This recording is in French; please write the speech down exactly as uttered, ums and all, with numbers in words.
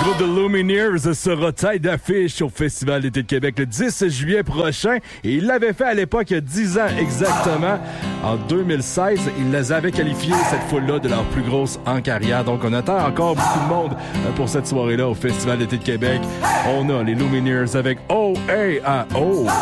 groupe de Lumineers sera tête d'affiche au Festival d'été de Québec le dix juillet prochain. Et il l'avait fait à l'époque, il y a dix ans exactement. En deux mille seize, ils les avaient qualifiés, cette foule-là, de leur plus grosse en carrière. Donc, on attend encore beaucoup de monde pour cette soirée-là au Festival d'été de Québec. On a les Lumineers avec O A O.